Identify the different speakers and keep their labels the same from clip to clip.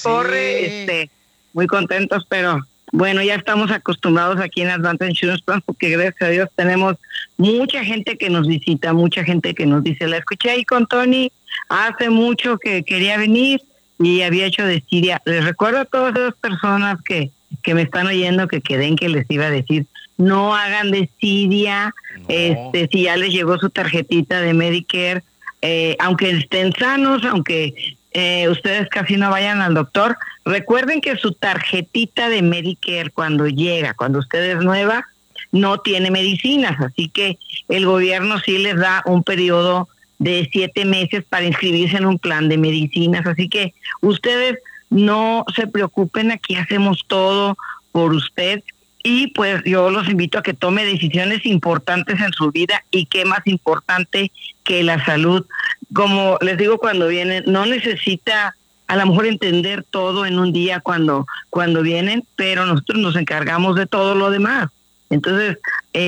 Speaker 1: corre, muy contentos, pero bueno, ya estamos acostumbrados aquí en Advanced Insurance Plans porque gracias a Dios tenemos mucha gente que nos visita, mucha gente que nos dice, la escuché ahí con Tony hace mucho que quería venir y había hecho desidia. Les recuerdo a todas esas personas que me están oyendo que queden que les iba a decir, no hagan desidia,
Speaker 2: No.
Speaker 1: si ya les llegó su tarjetita de Medicare, aunque estén sanos, aunque ustedes casi no vayan al doctor, recuerden que su tarjetita de Medicare cuando llega, cuando usted es nueva, no tiene medicinas, así que el gobierno sí les da un periodo de 7 meses para inscribirse en un plan de medicinas, así que ustedes no se preocupen, aquí hacemos todo por usted y pues yo los invito a que tome decisiones importantes en su vida y qué más importante que la salud. Como les digo cuando vienen, no necesita a lo mejor entender todo en un día cuando vienen, pero nosotros nos encargamos de todo lo demás. Entonces,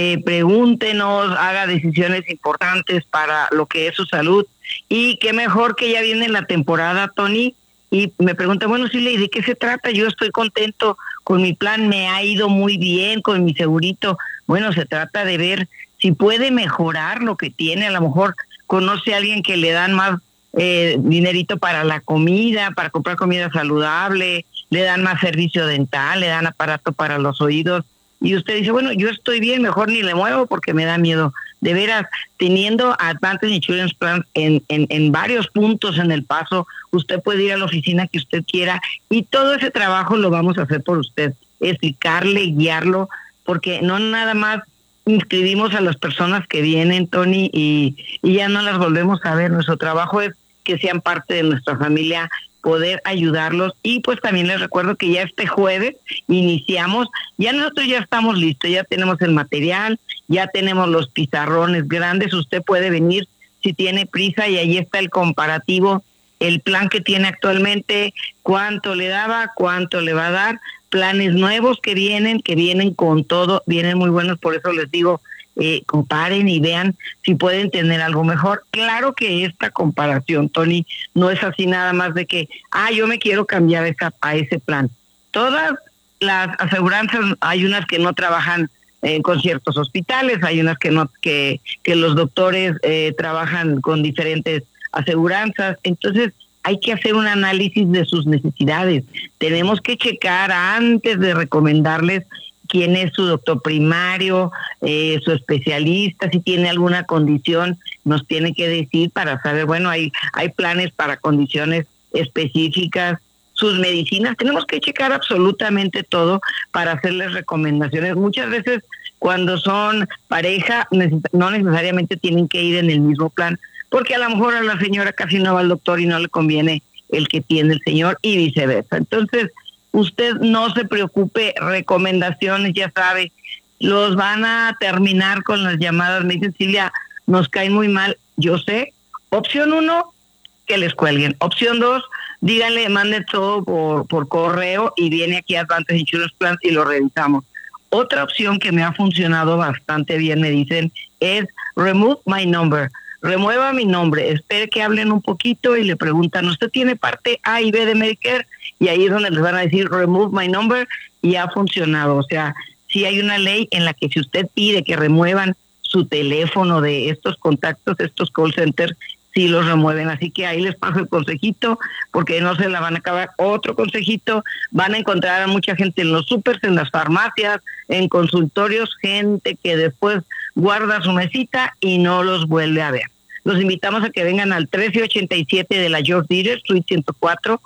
Speaker 1: pregúntenos, haga decisiones importantes para lo que es su salud y qué mejor que ya viene la temporada, Tony, y me pregunta, bueno, Silvia, ¿y de qué se trata? Yo estoy contento con mi plan, me ha ido muy bien con mi segurito. Bueno, se trata de ver si puede mejorar lo que tiene, a lo mejor conoce a alguien que le dan más dinerito para la comida, para comprar comida saludable, le dan más servicio dental, le dan aparato para los oídos, y usted dice, bueno, yo estoy bien, mejor ni le muevo porque me da miedo. De veras, teniendo Advantage Insurance Plan en varios puntos en El Paso, usted puede ir a la oficina que usted quiera y todo ese trabajo lo vamos a hacer por usted, explicarle, guiarlo, porque no nada más inscribimos a las personas que vienen, Tony, y ya no las volvemos a ver. Nuestro trabajo es que sean parte de nuestra familia, poder ayudarlos, y pues también les recuerdo que ya este jueves iniciamos, ya nosotros ya estamos listos, ya tenemos el material, ya tenemos los pizarrones grandes, usted puede venir si tiene prisa y ahí está el comparativo, el plan que tiene actualmente, cuánto le daba, cuánto le va a dar, planes nuevos que vienen con todo, vienen muy buenos, por eso les digo, comparen y vean si pueden tener algo mejor. Claro que esta comparación, Tony, no es así nada más de que, yo me quiero cambiar a ese plan. Todas las aseguranzas, hay unas que no trabajan con ciertos hospitales, hay unas que no, que los doctores trabajan con diferentes aseguranzas, entonces hay que hacer un análisis de sus necesidades. Tenemos que checar antes de recomendarles quién es su doctor primario, su especialista, si tiene alguna condición, nos tiene que decir para saber, bueno, hay planes para condiciones específicas, sus medicinas, tenemos que checar absolutamente todo para hacerles recomendaciones. Muchas veces cuando son pareja, no necesariamente tienen que ir en el mismo plan, porque a lo mejor a la señora casi no va al doctor y no le conviene el que tiene el señor y viceversa. Entonces, usted no se preocupe, recomendaciones, ya sabe, los van a terminar con las llamadas. Me dicen, Silvia, nos cae muy mal. Yo sé, opción 1, que les cuelguen. Opción 2, díganle, manden todo por correo y viene aquí a Advantage Insurance Plans y lo revisamos. Otra opción que me ha funcionado bastante bien, me dicen, es remove my number. Remueva mi nombre, espere que hablen un poquito y le preguntan, ¿usted tiene parte A y B de Medicare? Y ahí es donde les van a decir, remove my number, y ha funcionado. O sea, sí hay una ley en la que si usted pide que remuevan su teléfono de estos contactos, estos call centers, sí los remueven. Así que ahí les paso el consejito, porque no se la van a acabar. Otro consejito, van a encontrar a mucha gente en los supers, en las farmacias, en consultorios, gente que después guarda su mesita y no los vuelve a ver. Los invitamos a que vengan al 1387 de la George Dieter, Suite 104,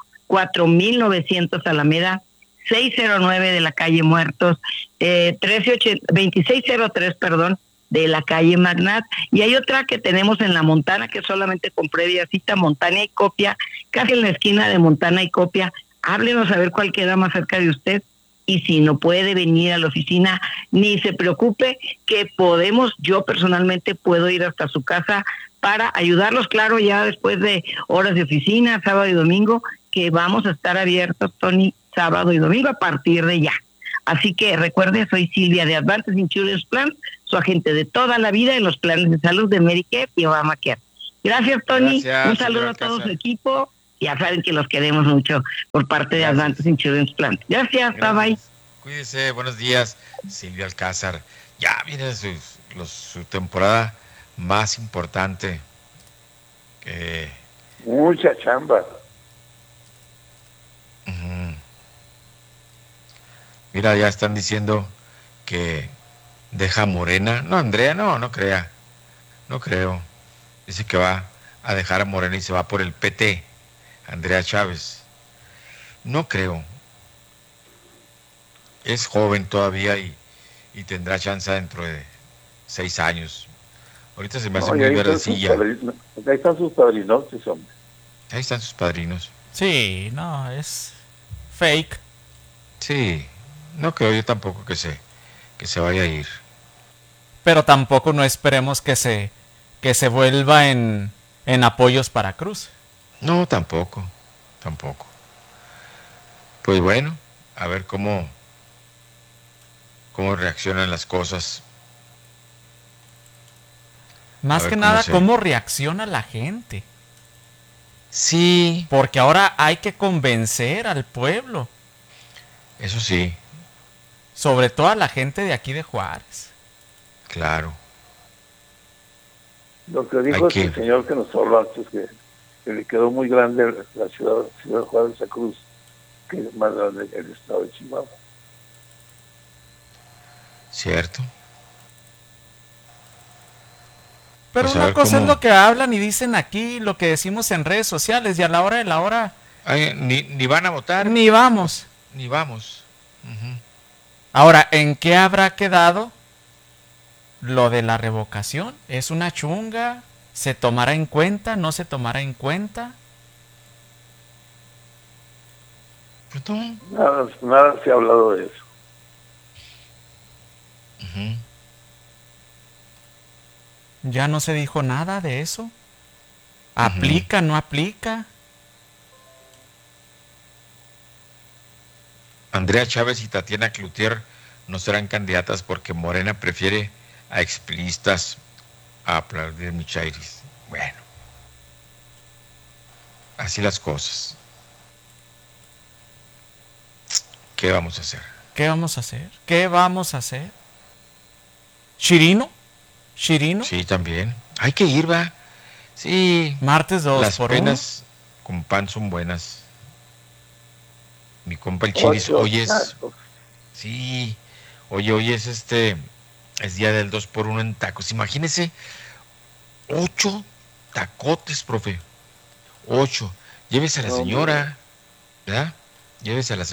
Speaker 1: 4900 Alameda, 609 de la calle Muertos, 2603, de la calle Magnat. Y hay otra que tenemos en la Montana, que solamente con previa cita, Montana y Copia, casi en la esquina de Montana y Copia. Háblenos a ver cuál queda más cerca de usted. Y si no puede venir a la oficina, ni se preocupe, que podemos, yo personalmente puedo ir hasta su casa para ayudarlos, claro, ya después de horas de oficina, sábado y domingo, que vamos a estar abiertos, Tony, sábado y domingo a partir de ya. Así que recuerde, soy Silvia de Advantage Insurance Plan, su agente de toda la vida en los planes de salud de Medicare y Obamacare. Gracias, Tony.
Speaker 2: Gracias,
Speaker 1: un saludo a todo su equipo Ya saben que los queremos mucho por parte de Advantage Insurance Plan. Gracias, bye bye.
Speaker 2: Cuídese, buenos días, Silvia Alcázar. Ya viene su temporada más importante.
Speaker 3: Mucha chamba.
Speaker 2: Mira, ya están diciendo que deja Morena. No, Andrea, no crea. No creo. Dice que va a dejar a Morena y se va por el PT. Andrea Chávez. No creo. Es joven todavía y tendrá chance dentro de 6 años. Ahorita se me hace muy verdecilla.
Speaker 3: Ahí están sus padrinos, hombre.
Speaker 2: Ahí están sus padrinos.
Speaker 4: Sí, no, es fake.
Speaker 2: Sí, no creo yo tampoco que se vaya a ir.
Speaker 4: Pero tampoco no esperemos que se vuelva en apoyos para Cruz.
Speaker 2: No, tampoco. Pues bueno, a ver cómo reaccionan las cosas.
Speaker 4: Más que nada, cómo reacciona la gente.
Speaker 2: Sí.
Speaker 4: Porque ahora hay que convencer al pueblo.
Speaker 2: Eso sí.
Speaker 4: Sobre todo a la gente de aquí de Juárez.
Speaker 2: Claro.
Speaker 3: Lo que dijo este señor que nos habló antes, que le quedó muy grande la ciudad de Juárez a Cruz, que es más grande que el estado de Chihuahua.
Speaker 2: Cierto.
Speaker 4: Pero pues una cosa es lo que hablan y dicen aquí, lo que decimos en redes sociales, y a la hora de la hora...
Speaker 2: Ay, ni van a votar.
Speaker 4: Ni vamos. Ahora, ¿en qué habrá quedado lo de la revocación? ¿Es una chunga? ¿Se tomará en cuenta? ¿No se tomará en cuenta?
Speaker 3: Nada se ha hablado de eso.
Speaker 4: Ya no se dijo nada de eso. ¿Aplica, no aplica?
Speaker 2: Andrea Chávez y Tatiana Cloutier no serán candidatas porque Morena prefiere a expriistas a aplaudir Michairis. Bueno, así las cosas. ¿Qué vamos a hacer?
Speaker 4: ¿Qué vamos a hacer? ¿Chirino?
Speaker 2: Sí, también. Hay que ir, va. Sí.
Speaker 4: Martes 2
Speaker 2: Las
Speaker 4: por
Speaker 2: penas 1 con pan son buenas. Mi compa el Chiris, hoy es... Sí. Hoy es es día del 2x1 en tacos. Imagínese, 8 tacotes, profe. 8. Llévese a la señora, ¿verdad? Llévesela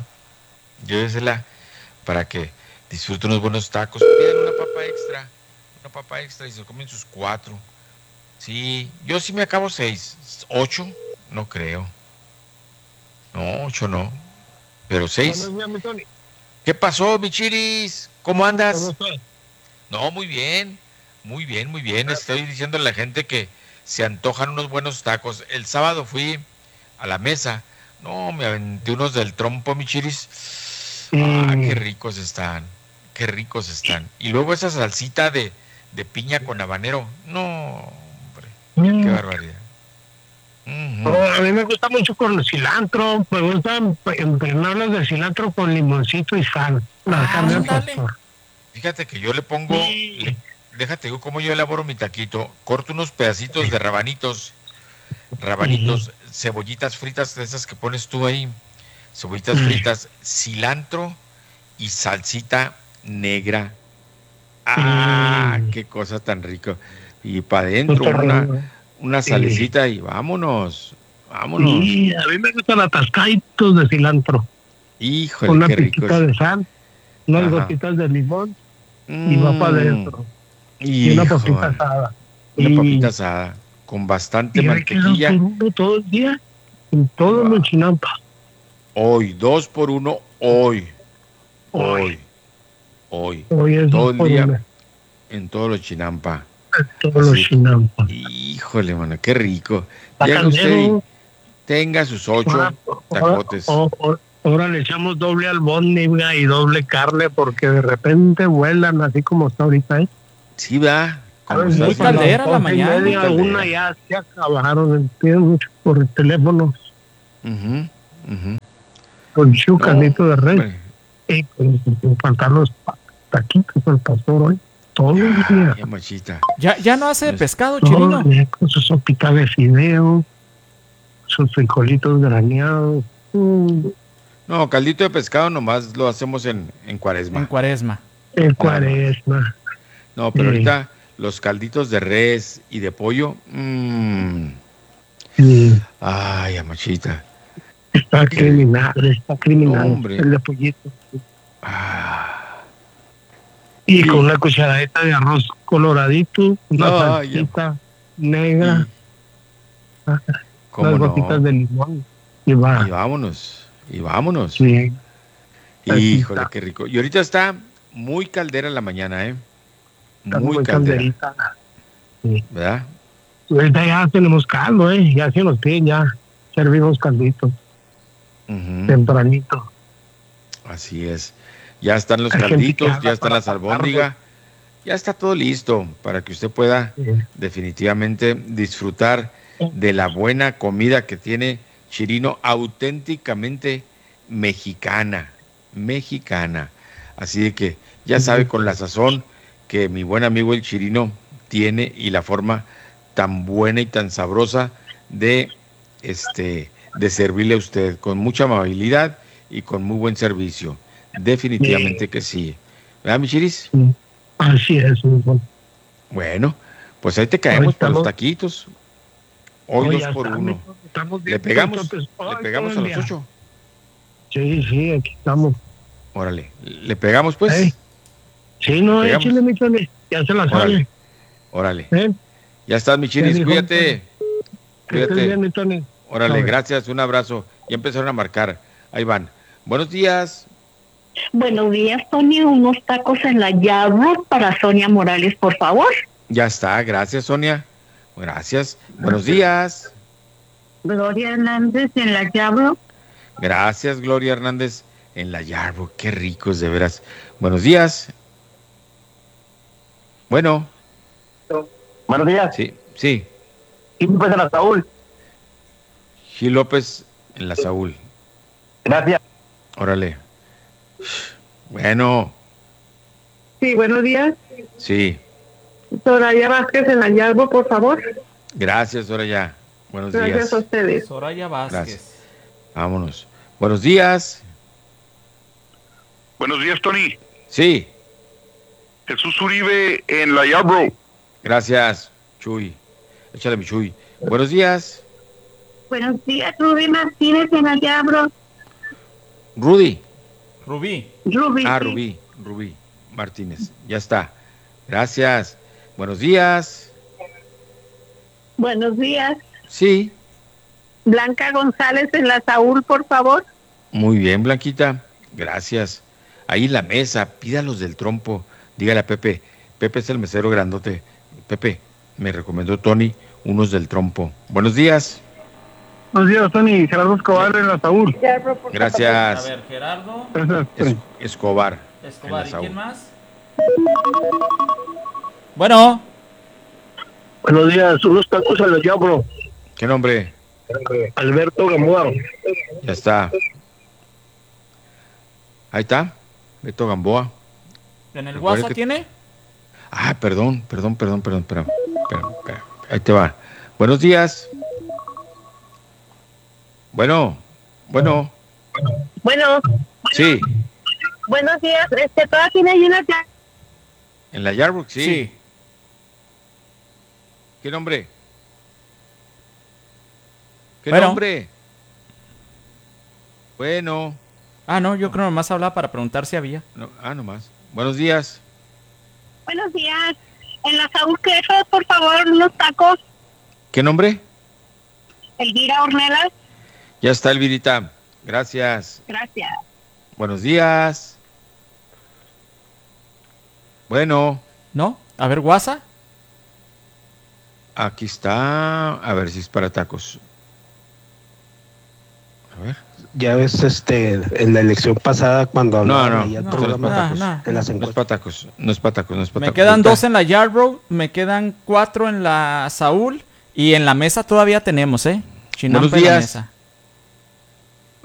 Speaker 2: para que disfrute unos buenos tacos. Pidan una papa extra y se comen sus 4. Sí, yo sí me acabo 6. 8, no creo. No, 8 no. Pero 6. ¿Qué pasó, mi Chiris? ¿Cómo andas? No, muy bien. Estoy diciendo a la gente que se antojan unos buenos tacos. El sábado fui a la mesa. No, me aventé unos del trompo, mi Chiris. Qué ricos están. Y luego esa salsita de piña con habanero. No, hombre. Qué barbaridad.
Speaker 5: A mí me gusta mucho con cilantro. Me gusta emprenarlos de cilantro con limoncito y sal.
Speaker 2: Fíjate que yo le pongo... Déjate digo cómo yo elaboro mi taquito. Corto unos pedacitos de rabanitos, cebollitas fritas, de esas que pones tú ahí, cebollitas fritas, cilantro y salsita negra. Qué cosa tan rica. Y para adentro una salecita y vámonos.
Speaker 5: Sí, a mí me gustan atascaditos de cilantro.
Speaker 2: Híjole, qué rico.
Speaker 5: Una pizquita de sal, unas gotitas de limón y va para adentro. Y una papita asada.
Speaker 2: Una papita asada con bastante mantequilla.
Speaker 5: 2x1 todo el día en todo los Chinampa.
Speaker 2: Hoy, 2x1, hoy es todo el día en todos los Chinampa. Híjole, mano, qué rico. Llega usted y tenga sus 8 tacotes.
Speaker 5: Ahora le echamos doble albóndiga y doble carne porque de repente vuelan así como está ahorita, ¿eh?
Speaker 2: Sí, va.
Speaker 4: Muy caldera la mañana.
Speaker 5: Una ya se acabaron, piden mucho por el teléfono.
Speaker 2: Ujú, ujú.
Speaker 5: Con su
Speaker 2: No,
Speaker 5: caldito de res.
Speaker 2: hombre.
Speaker 5: Y pues, sin faltar los taquitos del pastor hoy. Todos los días.
Speaker 2: Ay, machita.
Speaker 4: Ya no hace
Speaker 2: Pues,
Speaker 4: pescado,
Speaker 5: Todos
Speaker 4: Chirino.
Speaker 5: los días con su sopita de fideo, sus frijolitos graneados.
Speaker 2: No, caldito de pescado nomás lo hacemos en Cuaresma.
Speaker 4: En Cuaresma.
Speaker 5: El cuaresma.
Speaker 2: No, pero ahorita los calditos de res y de pollo.
Speaker 5: Sí.
Speaker 2: Ay, amachita.
Speaker 5: Está criminal,
Speaker 2: No, hombre.
Speaker 5: el de pollito.
Speaker 2: Ah,
Speaker 5: Y
Speaker 2: Sí.
Speaker 5: con una cucharadita de arroz coloradito, una
Speaker 2: No,
Speaker 5: salsita negra,
Speaker 2: ¿cómo
Speaker 5: unas
Speaker 2: no?
Speaker 5: gotitas de limón. Y va.
Speaker 2: Y vámonos. Y vámonos.
Speaker 5: Sí.
Speaker 2: Híjole, qué rico. Y ahorita está muy caldera la mañana, ¿eh?
Speaker 5: Está
Speaker 2: Muy
Speaker 5: muy
Speaker 2: caldera.
Speaker 5: calderita.
Speaker 2: ¿Verdad?
Speaker 5: Ahorita ya tenemos caldo, ya se nos piden, ya servimos caldito,
Speaker 2: Ujú.
Speaker 5: tempranito.
Speaker 2: Así es. Ya están los
Speaker 5: Hay gente que
Speaker 2: calditos,
Speaker 5: anda
Speaker 2: ya están
Speaker 5: para
Speaker 2: las albóndigas. Ya está todo listo para que usted pueda
Speaker 5: Sí.
Speaker 2: definitivamente disfrutar de la buena comida que tiene Chirino, auténticamente mexicana, mexicana. Así de que ya sabe con la sazón que mi buen amigo el Chirino tiene y la forma tan buena y tan sabrosa de de servirle a usted con mucha amabilidad y con muy buen servicio. Definitivamente que sí. ¿Verdad, mi Chiris?
Speaker 5: Sí. Así es, hijo.
Speaker 2: Bueno, pues ahí te caemos
Speaker 5: Hoy
Speaker 2: por los
Speaker 5: estamos-
Speaker 2: taquitos. Hoy
Speaker 5: Hoy
Speaker 2: 2 por 1.
Speaker 5: estamos
Speaker 2: ¿Le
Speaker 5: bien
Speaker 2: pegamos?
Speaker 5: contentos.
Speaker 2: ¿Le
Speaker 5: Ay,
Speaker 2: pegamos a
Speaker 5: todo el
Speaker 2: los
Speaker 5: día.
Speaker 2: 8?
Speaker 5: Sí, aquí estamos.
Speaker 2: Órale. ¿Le pegamos pues?
Speaker 5: Ey. Sí, no,
Speaker 2: Pegamos.
Speaker 5: échale, mi Tony. Ya se la
Speaker 2: Órale.
Speaker 5: sabe.
Speaker 2: Órale.
Speaker 5: ¿Eh?
Speaker 2: Ya estás, mi Chiris.
Speaker 5: dijo,
Speaker 2: Cuídate.
Speaker 5: Que estés bien,
Speaker 2: Cuídate.
Speaker 5: mi Tony.
Speaker 2: Órale,
Speaker 5: Sabe.
Speaker 2: gracias. Un abrazo. Ya empezaron a marcar. Ahí van. Buenos días.
Speaker 6: Buenos días, Tony. Unos tacos en la Yarrow para Sonia Morales, por favor.
Speaker 2: Ya está. Gracias, Sonia. Gracias. Buenos días.
Speaker 6: Gloria Hernández en la Yarrow.
Speaker 2: Gracias, Gloria Hernández. En la Yarbo. Qué ricos, de veras. Buenos días. Bueno.
Speaker 7: Buenos días.
Speaker 2: Sí, sí.
Speaker 7: ¿Y pues en la Saúl?
Speaker 2: Gil López en la Saúl.
Speaker 7: Gracias.
Speaker 2: Órale. Bueno,
Speaker 1: Sí, buenos días.
Speaker 2: sí.
Speaker 1: Soraya Vázquez en la Yarbo, por favor.
Speaker 2: Gracias, ahora ya. Buenos
Speaker 1: Gracias
Speaker 2: días.
Speaker 1: a ustedes.
Speaker 4: Soraya Vázquez.
Speaker 2: Gracias. Vámonos. Buenos días.
Speaker 8: Buenos días, Tony.
Speaker 2: Sí,
Speaker 8: Jesús Uribe en la Yarbrough.
Speaker 2: gracias, Chuy. Échale mi Chuy. Buenos días,
Speaker 6: Buenos días, Ruby Martínez en la Yarrow.
Speaker 2: Rudy.
Speaker 4: Rubí.
Speaker 6: Ruby.
Speaker 2: Ah,
Speaker 6: sí.
Speaker 2: Rubí Martínez. Ya está. Gracias. Buenos días.
Speaker 6: Buenos días.
Speaker 2: Sí.
Speaker 6: Blanca González en la Saúl, por favor.
Speaker 2: Muy bien, Blanquita. Gracias. Ahí en la mesa, pídalos del trompo. Dígale a Pepe. Pepe es el mesero grandote. Pepe, me recomendó Tony unos del trompo. Buenos días.
Speaker 5: Buenos días, Tony. Gerardo Escobar en la Saúl.
Speaker 4: A
Speaker 2: Gracias.
Speaker 4: ver, Gerardo
Speaker 5: Gracias, Tony.
Speaker 2: Escobar. en
Speaker 4: Escobar.
Speaker 2: la
Speaker 4: ¿Y
Speaker 2: Saúl.
Speaker 4: quién más? Bueno,
Speaker 5: Buenos días. Unos tacos en la Yarrow.
Speaker 2: ¿Qué nombre?
Speaker 5: Alberto Gamboa.
Speaker 2: Ya está. Ahí está. Beto Gamboa.
Speaker 4: ¿en el
Speaker 2: Recuerde
Speaker 4: WhatsApp
Speaker 2: que-
Speaker 4: tiene?
Speaker 2: Ah, perdón. Espera. Ahí te va. Buenos días. Bueno.
Speaker 6: Bueno,
Speaker 2: Sí.
Speaker 6: buenos días. ¿Todavía tiene ahí una
Speaker 2: En la Yarbrough, sí. ¿Qué nombre? ¿Qué
Speaker 4: Bueno.
Speaker 2: nombre? Bueno.
Speaker 4: Ah, no, yo creo nomás hablaba para preguntar si había.
Speaker 2: No, nomás. Buenos días.
Speaker 6: Buenos días. En la Saúl Queso, por favor, unos tacos.
Speaker 2: ¿Qué nombre?
Speaker 6: Elvira Ornelas.
Speaker 2: Ya está, Elvirita. Gracias.
Speaker 6: Gracias.
Speaker 2: Buenos días. Bueno,
Speaker 4: ¿No? A ver, WhatsApp.
Speaker 2: aquí está. A ver si es para tacos. A ver.
Speaker 9: Ya ves, en la elección pasada cuando
Speaker 2: No,
Speaker 9: hablaban
Speaker 2: no,
Speaker 9: ahí al
Speaker 2: no,
Speaker 9: programa,
Speaker 2: no,
Speaker 4: no.
Speaker 9: en las
Speaker 2: No es
Speaker 9: encuestas.
Speaker 2: para tacos. No es para tacos. No es para
Speaker 4: Me
Speaker 2: tacos.
Speaker 4: quedan
Speaker 2: Ahorita-
Speaker 4: 2 en la Yarbrough, me quedan 4 en la Saúl y en la mesa todavía tenemos, Chinampa
Speaker 2: Buenos
Speaker 4: en la
Speaker 2: días.
Speaker 4: mesa.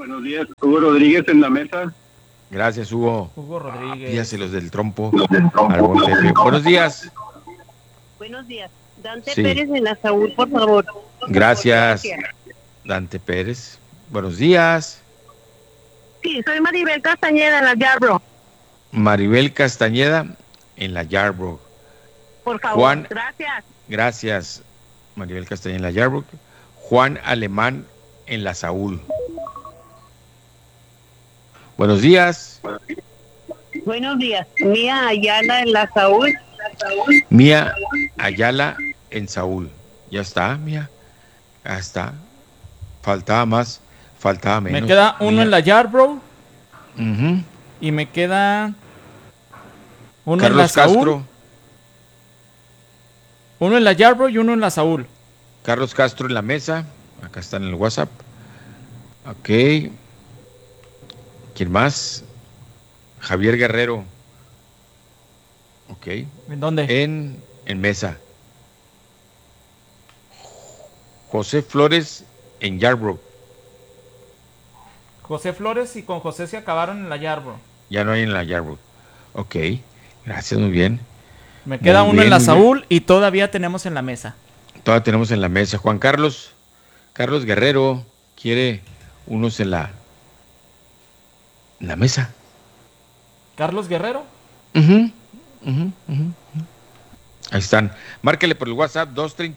Speaker 7: Buenos días, Hugo Rodríguez en la mesa.
Speaker 2: Gracias, Hugo.
Speaker 4: Hugo Rodríguez.
Speaker 2: Pídaselos del trompo. Al buen Pepe. Buenos días.
Speaker 6: Buenos días. Dante
Speaker 2: Sí.
Speaker 6: Pérez en la Saúl, por favor.
Speaker 2: Gracias, Dante Pérez. Buenos días.
Speaker 6: Sí, soy Maribel Castañeda en la Yarbrough.
Speaker 2: Maribel Castañeda en la Yarbrough.
Speaker 6: Por favor,
Speaker 2: Juan.
Speaker 6: gracias.
Speaker 2: Gracias, Maribel Castañeda en la Yarbrough. Juan Alemán en la Saúl. Buenos días.
Speaker 6: Buenos días. Mía Ayala en la Saúl.
Speaker 2: Mía Ayala en Saúl. Ya está, Mía. Ya está. Faltaba más, faltaba menos.
Speaker 4: Me queda uno
Speaker 2: Mía.
Speaker 4: en la Yarbrough
Speaker 2: Ujú.
Speaker 4: y me queda uno en la
Speaker 2: Carlos
Speaker 4: Saúl.
Speaker 2: Castro.
Speaker 4: Uno en la Yarbrough y uno en la Saúl.
Speaker 2: Carlos Castro en la mesa. Acá está en el WhatsApp. Ok. ¿Quién más? Javier Guerrero. Ok.
Speaker 4: ¿En dónde?
Speaker 2: En mesa. José Flores en Yarbrough.
Speaker 4: José Flores y con José se acabaron en la Yarbrough.
Speaker 2: Ya no hay en la Yarbrough. Ok. Gracias, muy bien.
Speaker 4: Me queda
Speaker 2: Muy
Speaker 4: uno
Speaker 2: bien,
Speaker 4: en la
Speaker 2: muy bien.
Speaker 4: Saúl y todavía tenemos en la mesa.
Speaker 2: Todavía tenemos en la mesa. Juan Carlos. Carlos Guerrero quiere unos en la mesa.
Speaker 4: Carlos Guerrero.
Speaker 2: Ujú, ujú, ujú. Ahí están. Márquele por el WhatsApp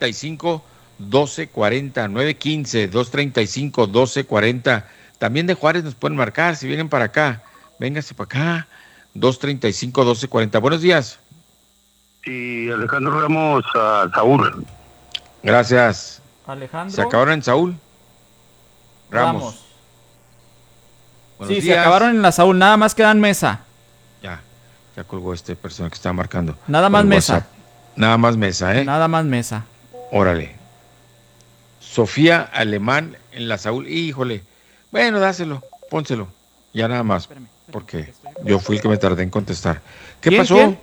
Speaker 2: 235-1240, 915, 235-1240. También de Juárez nos pueden marcar si vienen para acá. Véngase para acá. 235-1240. Buenos días.
Speaker 7: Y Alejandro Ramos a Saúl.
Speaker 2: Gracias.
Speaker 4: Alejandro
Speaker 2: ¿Se acabaron en Saúl? Ramos. Buenos
Speaker 4: Sí, se
Speaker 2: días.
Speaker 4: acabaron en la Saúl. Nada más quedan mesa.
Speaker 2: Ya colgó este persona que estaba marcando.
Speaker 4: Nada
Speaker 2: por
Speaker 4: más
Speaker 2: el
Speaker 4: mesa.
Speaker 2: WhatsApp. Nada más mesa, ¿eh?
Speaker 4: Nada más mesa.
Speaker 2: Órale. Sofía Alemán en la Saúl. Híjole. Bueno, dáselo. Pónselo. Ya nada más. Porque yo fui el que me tardé en contestar. ¿Qué
Speaker 4: ¿Quién,
Speaker 2: pasó?
Speaker 4: quién?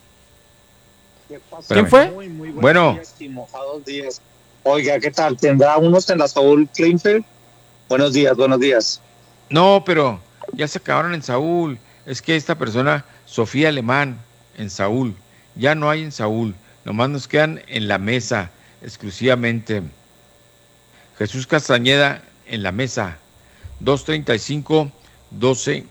Speaker 4: ¿Quién fue?
Speaker 7: Muy buenos
Speaker 2: Bueno.
Speaker 7: días y mojados días. Oiga, ¿qué tal? ¿Tendrá unos en la Saúl Kleinfeld? Buenos días, buenos días.
Speaker 2: No, pero ya se acabaron en Saúl. Es que esta persona, Sofía Alemán, en Saúl. Ya no hay en Saúl. Nomás nos quedan en la mesa, exclusivamente. Jesús Castañeda en la mesa. 235-1240.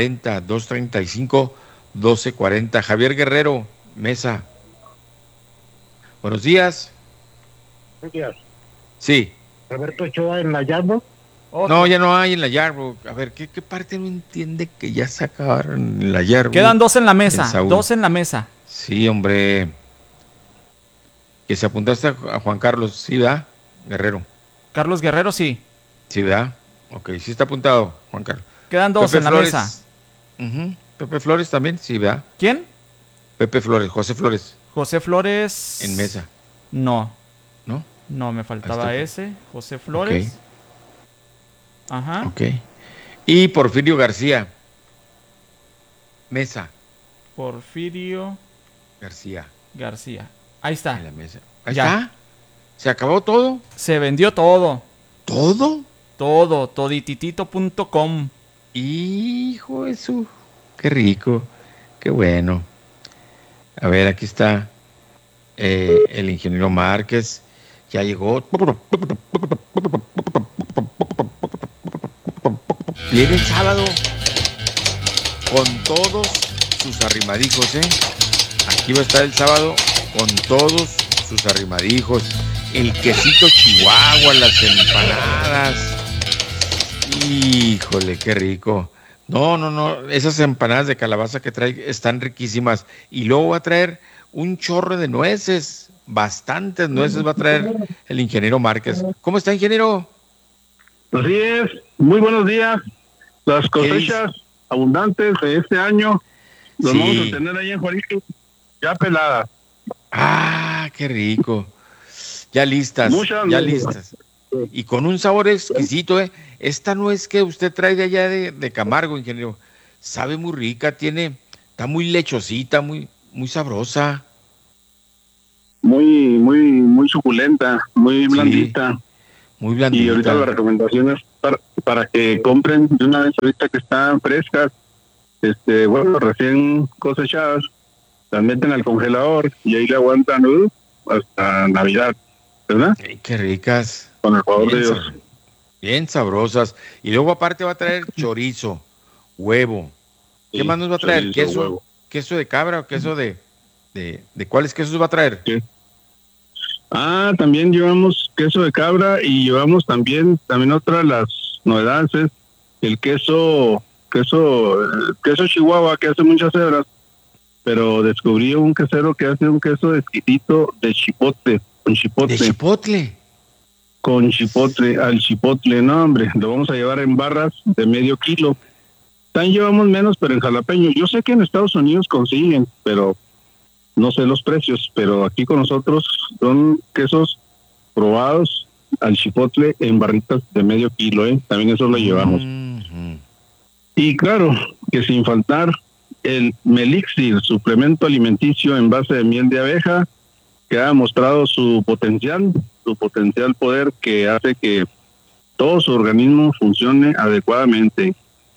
Speaker 2: 235-1240. Javier Guerrero, mesa. Buenos días.
Speaker 5: Buenos días.
Speaker 2: Sí.
Speaker 5: Roberto Ochoa en la Yarbrough.
Speaker 2: No, ya no hay en la Yarbrough. A ver, ¿qué parte no entiende que ya se acabaron en la Yarbrough?
Speaker 4: Quedan dos en la
Speaker 2: En
Speaker 4: mesa.
Speaker 2: Saúl.
Speaker 4: Dos en la mesa.
Speaker 2: Sí, hombre. Que se apuntaste a Juan Carlos, ¿sí, verdad? Guerrero.
Speaker 4: Carlos Guerrero, sí.
Speaker 2: Sí, ¿verdad? Ok, sí está apuntado, Juan Carlos.
Speaker 4: Quedan dos en la mesa.
Speaker 2: Ujú. Pepe Flores también, sí, ¿verdad?
Speaker 4: ¿Quién?
Speaker 2: Pepe Flores, José Flores,
Speaker 4: José Flores.
Speaker 2: en mesa,
Speaker 4: No.
Speaker 2: ¿no?
Speaker 4: No, me faltaba
Speaker 2: Ahí
Speaker 4: ese. José Flores.
Speaker 2: Ok.
Speaker 4: Ajá.
Speaker 2: Ok. Y Porfirio García, mesa,
Speaker 4: Porfirio
Speaker 2: García,
Speaker 4: García. Ahí está.
Speaker 2: en la mesa. Ahí
Speaker 4: Ya.
Speaker 2: está. ¿Se acabó todo?
Speaker 4: Se vendió todo.
Speaker 2: ¿Todo?
Speaker 4: Todo. Todititito.com.
Speaker 2: Hijo de su... Qué rico, qué bueno. A ver, aquí está el ingeniero Márquez. Ya llegó. Viene el sábado con todos sus arrimaditos, ¿eh? Aquí va a estar el sábado con todos sus arrimaditos. El quesito chihuahua, las empanadas. Híjole, qué rico. No. Esas empanadas de calabaza que trae están riquísimas. Y luego va a traer un chorro de nueces. Bastantes nueces va a traer el ingeniero Márquez. ¿Cómo está, ingeniero?
Speaker 5: Así es, muy buenos días. Las cosechas abundantes de este año las vamos a tener ahí en Juaritos, ya peladas.
Speaker 2: Ah, qué rico. Ya listas,
Speaker 5: Muchas
Speaker 2: ya
Speaker 5: nueces.
Speaker 2: listas. Y con un sabor exquisito, ¿eh? Esta nuez que usted trae de allá de Camargo, ingeniero, sabe muy rica, está muy lechosita, muy sabrosa.
Speaker 5: Muy suculenta, muy blandita.
Speaker 2: Muy blandita.
Speaker 5: Y ahorita la recomendación es para que compren de una vez ahorita que están frescas, bueno, recién cosechadas, las meten al congelador y ahí le aguantan hasta Navidad, ¿verdad?
Speaker 2: Ay, qué ricas.
Speaker 5: Con el favor de
Speaker 2: Bien
Speaker 5: Dios.
Speaker 2: Bien sabrosas. Y luego aparte va a traer chorizo, huevo. ¿Qué
Speaker 5: Sí,
Speaker 2: más nos va a traer?
Speaker 5: chorizo,
Speaker 2: ¿Queso?
Speaker 5: huevo.
Speaker 2: ¿Queso de cabra o queso de cuáles quesos va a traer?
Speaker 5: Sí. También llevamos queso de cabra y llevamos también otra de las novedades es el queso Chihuahua, que hace muchas hebras, pero descubrí un quesero que hace un queso exquisito de chipotle, con chipotle.
Speaker 2: ¿De chipotle?
Speaker 5: Con chipotle, al chipotle, no hombre, lo vamos a llevar en barras de medio kilo. También llevamos menos, pero en jalapeño. Yo sé que en Estados Unidos consiguen, pero no sé los precios, pero aquí con nosotros son quesos probados al chipotle en barritas de medio kilo, también eso lo llevamos. Y claro, que sin faltar el Melixir, suplemento alimenticio en base de miel de abeja, que ha mostrado su potencial poder que hace que todo su organismo funcione adecuadamente,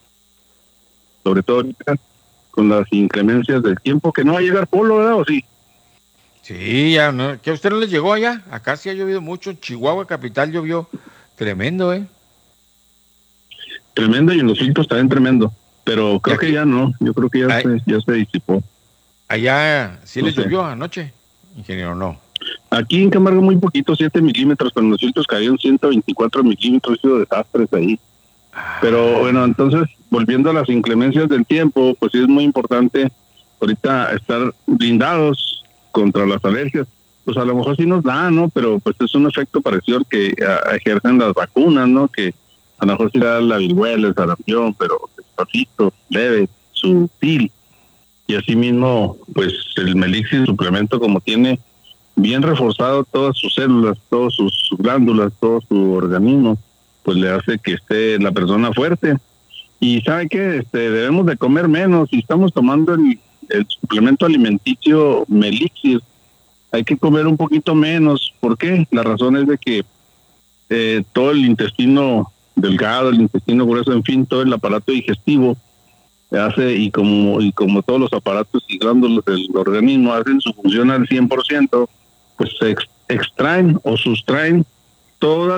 Speaker 5: sobre todo ahorita con las inclemencias del tiempo, que no va a llegar polo, ¿verdad? ¿O sí?
Speaker 2: Sí, ya no, que a usted no les llegó allá. Acá sí ha llovido mucho. En Chihuahua capital llovió tremendo,
Speaker 5: Tremendo, y en los filtros también tremendo. Pero creo que ya no. Yo creo que ya se disipó.
Speaker 2: Allá sí
Speaker 5: No
Speaker 2: les
Speaker 5: sé.
Speaker 2: llovió anoche, ingeniero, no.
Speaker 5: Aquí en Camargo muy poquito, 7 milímetros, pero en los filtros cayeron 124 milímetros, hizo desastres ahí. Pero bueno, entonces, volviendo a las inclemencias del tiempo, pues sí es muy importante ahorita estar blindados contra las alergias. Pues a lo mejor sí nos da, ¿no? Pero pues es un efecto parecido al que ejercen las vacunas, ¿no? Que a lo mejor sí da la viruela, el sarampión, pero despacito, leve, sutil. Y asimismo, pues el Melixir suplemento, como tiene bien reforzado todas sus células, todas sus glándulas, todo su organismo, pues le hace que esté la persona fuerte. Y ¿sabe qué? Debemos de comer menos. Si estamos tomando el suplemento alimenticio Melixir, hay que comer un poquito menos. ¿Por qué? La razón es de que todo el intestino delgado, el intestino grueso, en fin, todo el aparato digestivo hace, y como todos los aparatos y glándulas del organismo hacen su función al 100%, pues se extraen o sustraen todos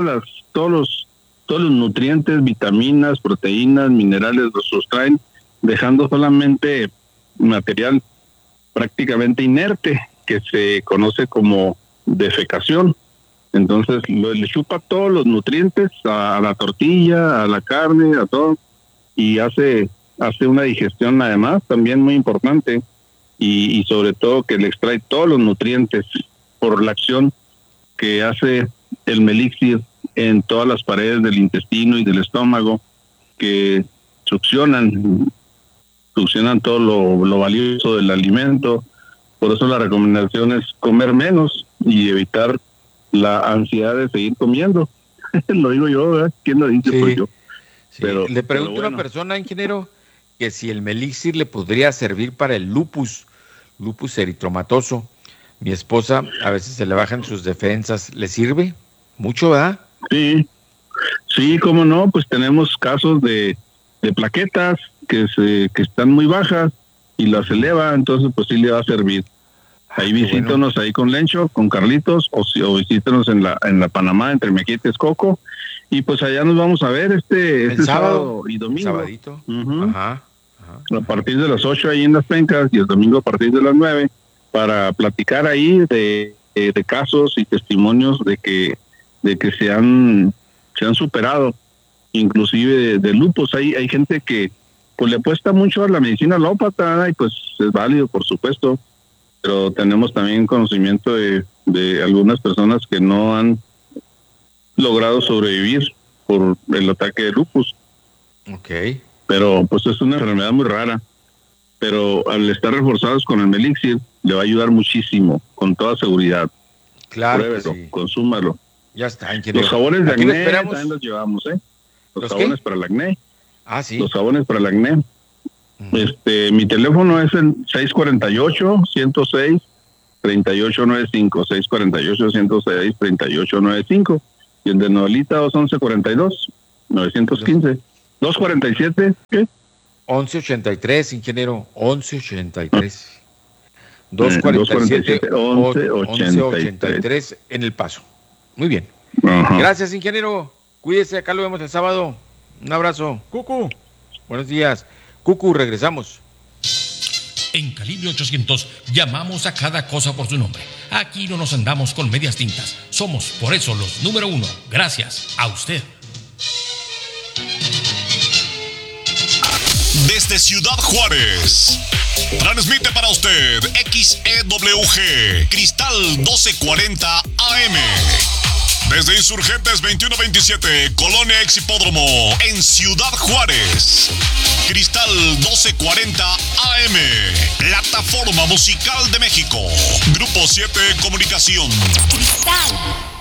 Speaker 5: los nutrientes, vitaminas, proteínas, minerales, los sustraen, dejando solamente material prácticamente inerte, que se conoce como defecación. Entonces le chupa todos los nutrientes a la tortilla, a la carne, a todo, y hace una digestión además también muy importante, y sobre todo que le extrae todos los nutrientes por la acción que hace el Melixir en todas las paredes del intestino y del estómago, que succionan todo lo valioso del alimento. Por eso la recomendación es comer menos y evitar la ansiedad de seguir comiendo. Lo digo yo, ¿verdad? ¿Quién lo dice?
Speaker 2: Sí.
Speaker 5: Pues yo.
Speaker 2: Sí.
Speaker 5: Pero,
Speaker 2: le pregunto
Speaker 5: pero
Speaker 2: a una persona, ingeniero, que si el Melixir le podría servir para el lupus eritromatoso. Mi esposa a veces se le bajan sus defensas. ¿Le sirve? Mucho, ¿verdad?
Speaker 5: Sí, cómo no, pues tenemos casos de plaquetas que están muy bajas y las eleva, entonces pues sí le va a servir. Ahí visítanos ahí con Lencho, con Carlitos, o visítanos en la Panamá, entre Mejía y Texcoco, y pues allá nos vamos a ver este sábado y domingo.
Speaker 2: Sabadito.
Speaker 5: Ajá. A partir de las 8 ahí en Las Pencas, y el domingo a partir de las 9, para platicar ahí de casos y testimonios de que se han superado, inclusive de lupus. Hay gente que pues le apuesta mucho a la medicina alópata, y pues es válido, por supuesto, pero tenemos también conocimiento de algunas personas que no han logrado sobrevivir por el ataque de lupus.
Speaker 2: Ok.
Speaker 5: Pero pues es una enfermedad muy rara, pero al estar reforzados con el Melixir le va a ayudar muchísimo, con toda seguridad.
Speaker 2: Claro.
Speaker 5: Pruébelo,
Speaker 2: sí.
Speaker 5: Consúmalo.
Speaker 2: Ya está, ingeniero.
Speaker 5: Los jabones de
Speaker 2: Aquí lo
Speaker 5: acné
Speaker 2: esperamos.
Speaker 5: también los llevamos, Los
Speaker 2: ¿Los
Speaker 5: jabones
Speaker 2: qué?
Speaker 5: para el acné.
Speaker 2: Ah, sí.
Speaker 5: Los jabones para el acné. Mi teléfono es el 648-106-3895, 648-106-3895, Y el de Nolita 1142, 915. 247, ¿qué?
Speaker 2: 1183, ingeniero, 1183. 247, 1183 en El Paso. Muy bien.
Speaker 5: Ajá.
Speaker 2: Gracias, ingeniero. Cuídese, acá lo vemos el sábado. Un abrazo. Cucu. Buenos días. Cucu, regresamos.
Speaker 10: En Calibre 800 llamamos a cada cosa por su nombre. Aquí no nos andamos con medias tintas. Somos por eso los número 1. Gracias a usted.
Speaker 11: Desde Ciudad Juárez, transmite para usted XEWG Cristal 1240 AM. Desde Insurgentes 2127, Colonia Ex Hipódromo, en Ciudad Juárez. Cristal 1240 AM, Plataforma Musical de México. Grupo 7 Comunicación.
Speaker 12: Cristal.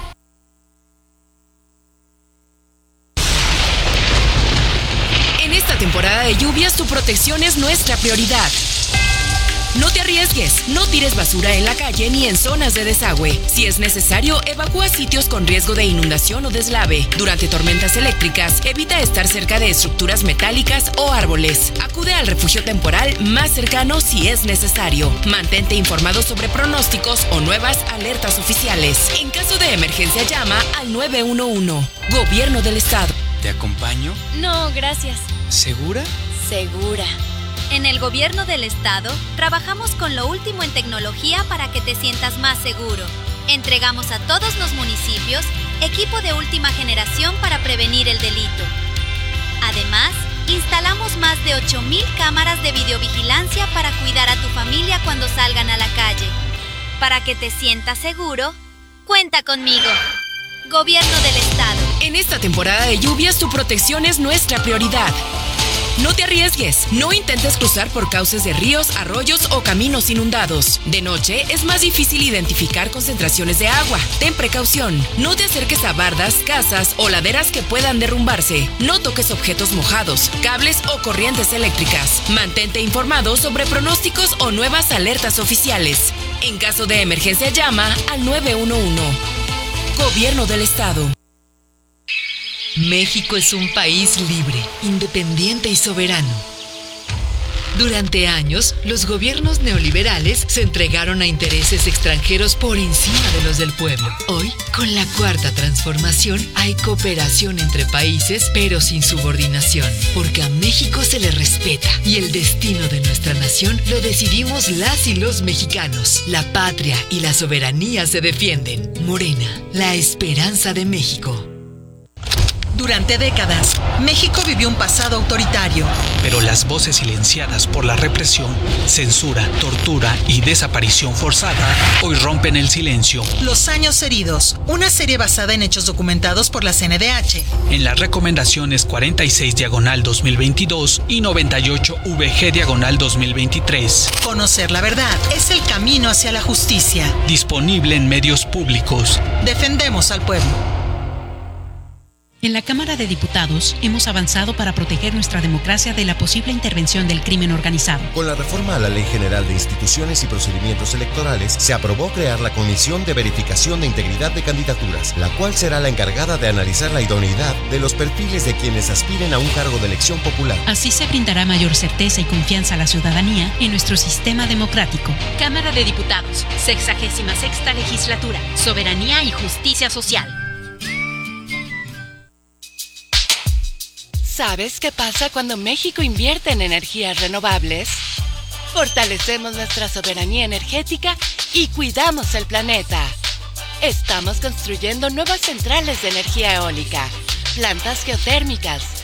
Speaker 12: En esta temporada de lluvias, tu protección es nuestra prioridad. No te arriesgues, no tires basura en la calle ni en zonas de desagüe. Si es necesario, evacúa sitios con riesgo de inundación o deslave. Durante tormentas eléctricas, evita estar cerca de estructuras metálicas o árboles. Acude al refugio temporal más cercano si es necesario. Mantente informado sobre pronósticos o nuevas alertas oficiales. En caso de emergencia, llama al 911. Gobierno del Estado.
Speaker 13: ¿Te acompaño?
Speaker 14: No, gracias.
Speaker 13: ¿Segura?
Speaker 14: Segura. En el Gobierno del Estado, trabajamos con lo último en tecnología para que te sientas más seguro. Entregamos a todos los municipios equipo de última generación para prevenir el delito. Además, instalamos más de 8,000 cámaras de videovigilancia para cuidar a tu familia cuando salgan a la calle. Para que te sientas seguro, cuenta conmigo. Gobierno del Estado.
Speaker 12: En esta temporada de lluvias, tu protección es nuestra prioridad. No te arriesgues, no intentes cruzar por cauces de ríos, arroyos o caminos inundados. De noche es más difícil identificar concentraciones de agua. Ten precaución, no te acerques a bardas, casas o laderas que puedan derrumbarse. No toques objetos mojados, cables o corrientes eléctricas. Mantente informado sobre pronósticos o nuevas alertas oficiales. En caso de emergencia, llama al 911. Gobierno del Estado.
Speaker 15: México es un país libre, independiente y soberano. Durante años, los gobiernos neoliberales se entregaron a intereses extranjeros por encima de los del pueblo. Hoy, con la Cuarta Transformación, hay cooperación entre países, pero sin subordinación, porque a México se le respeta y el destino de nuestra nación lo decidimos las y los mexicanos. La patria y la soberanía se defienden. Morena, la esperanza de México.
Speaker 16: Durante décadas, México vivió un pasado autoritario.
Speaker 17: Pero las voces silenciadas por la represión, censura, tortura y desaparición forzada hoy rompen el silencio.
Speaker 16: Los años heridos, una serie basada en hechos documentados por la CNDH.
Speaker 17: En las recomendaciones 46/2022 y 98/VG/2023.
Speaker 16: Conocer la verdad es el camino hacia la justicia.
Speaker 17: Disponible en medios públicos.
Speaker 16: Defendemos al pueblo.
Speaker 18: En la Cámara de Diputados hemos avanzado para proteger nuestra democracia de la posible intervención del crimen organizado.
Speaker 19: Con la reforma a la Ley General de Instituciones y Procedimientos Electorales, se aprobó crear la Comisión de Verificación de Integridad de Candidaturas, la cual será la encargada de analizar la idoneidad de los perfiles de quienes aspiren a un cargo de elección popular.
Speaker 18: Así se brindará mayor certeza y confianza a la ciudadanía en nuestro sistema democrático.
Speaker 20: Cámara de Diputados, 66ª Legislatura, Soberanía y Justicia Social.
Speaker 21: ¿Sabes qué pasa cuando México invierte en energías renovables? Fortalecemos nuestra soberanía energética y cuidamos el planeta. Estamos construyendo nuevas centrales de energía eólica, plantas geotérmicas,